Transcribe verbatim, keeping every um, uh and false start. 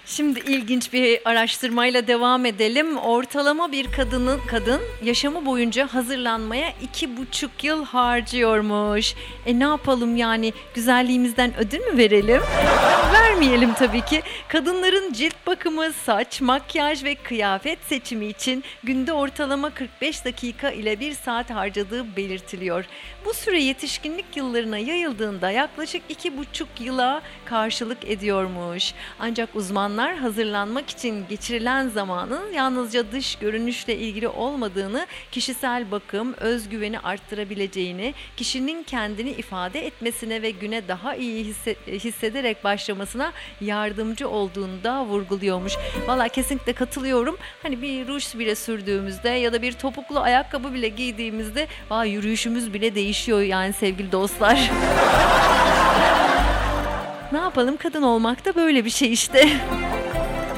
Şimdi ilginç bir araştırmayla devam edelim. Ortalama bir kadının kadın yaşamı boyunca hazırlanmaya iki buçuk yıl harcıyormuş. E ne yapalım yani, güzelliğimizden ödün mü verelim? Vermeyelim tabii ki. Kadınların cilt bakımı, saç, makyaj ve kıyafet seçimi için günde ortalama kırk beş dakika ile bir saat harcadığı belirtiliyor. Bu süre yetişkinlik yıllarına yayıldığında yaklaşık iki buçuk yıla karşılık ediyormuş. Ancak uzmanlar hazırlanmak için geçirilen zamanın yalnızca dış görünüşle ilgili olmadığını, kişisel bakım, özgüveni arttırabileceğini, kişinin kendini ifade etmesine ve güne daha iyi hisse- hissederek başlamasına yardımcı olduğunu da vurguluyormuş. Valla kesinlikle katılıyorum. Hani bir ruj bile sürdüğümüzde ya da bir topuklu ayakkabı bile giydiğimizde valla yürüyüşümüz bile değişiyor yani sevgili dostlar. Ne yapalım, kadın olmak da böyle bir şey işte.